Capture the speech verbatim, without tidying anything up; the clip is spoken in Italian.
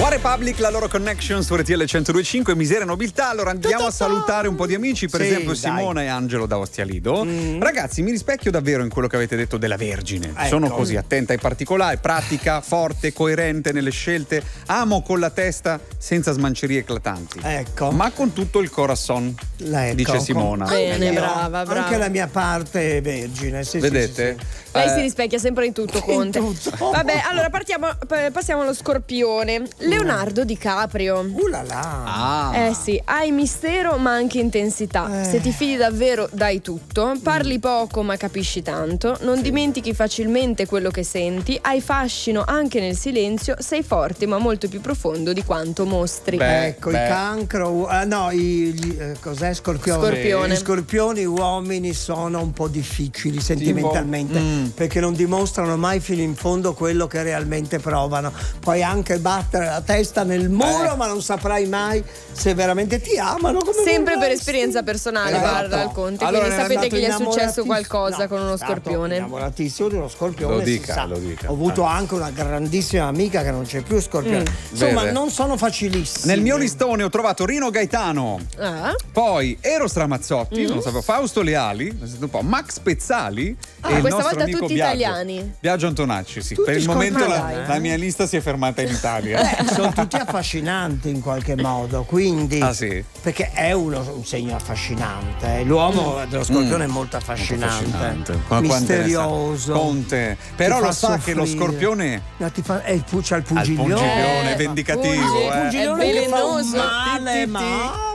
Republic, la loro connection su R T L centodue e cinque, Miseria e Nobiltà. Allora andiamo a salutare un po' di amici, per Sì, esempio dai. Simona e Angelo da Ostia Lido. Mm. Ragazzi, mi rispecchio davvero in quello che avete detto della Vergine. Ecco. Sono così attenta ai particolari, pratica, forte, coerente nelle scelte, amo con la testa senza smancerie eclatanti. Ecco. Ma con tutto il corazon, Ecco, dice Simona. con- Bene, Io- brava, brava. Anche la mia parte è vergine, sì, sì, Vedete? sì, sì. Lei Eh, si rispecchia sempre in tutto, Conte. In tutto. Vabbè, allora partiamo, p- passiamo allo Scorpione. Leonardo DiCaprio. Uh là là. Ah. Eh sì, hai mistero ma anche intensità. Eh. Se ti fidi davvero dai tutto, parli poco ma capisci tanto, non dimentichi facilmente quello che senti, hai fascino anche nel silenzio, sei forte ma molto più profondo di quanto mostri. Beh, Ecco, beh. i cancro, ah, no, i, gli- eh, cos'è? Scorpione. Scorpione. Gli scorpioni uomini sono un po' difficili sentimentalmente, Mm. perché non dimostrano mai fino in fondo quello che realmente provano. Puoi anche battere la testa nel muro, Eh. ma non saprai mai se veramente ti amano come Sempre per vorresti. esperienza personale, Esatto. parla il Conte, Allora, quindi ne è sapete Stato che gli è successo innamoratissimo- qualcosa no, con uno stato scorpione. innamoratissimo di uno scorpione, Lo si dica, sa. lo dica. Ho avuto anche una grandissima amica che non c'è più scorpione. Insomma, Bene. non sono facilissimi. Nel mio listone ho trovato Rino Gaetano, Ah? poi Eros Ramazzotti, non lo sapevo, Fausto Leali, un po', Max Pezzali Ah, e il questa nostro volta amico tutti Biagio. italiani. Biagio Antonacci, sì. Tutti Per il momento la, scorpioni, eh? la mia lista si è fermata in Italia. Eh, sono tutti affascinanti in qualche modo, quindi Ah, sì? perché è uno, un segno affascinante. eh. L'uomo dello scorpione è molto affascinante, Affascinante. Qua- quante ne sa? misterioso. Conte. Però ti lo fa sa che lo soffrire. scorpione No, ti fa, è il pu- c'ha il ha il pungiglione. pungiglione Eh, vendicativo. pungi- eh. pungiglione È che fa un velenoso. male, Ti, ti, ti. ma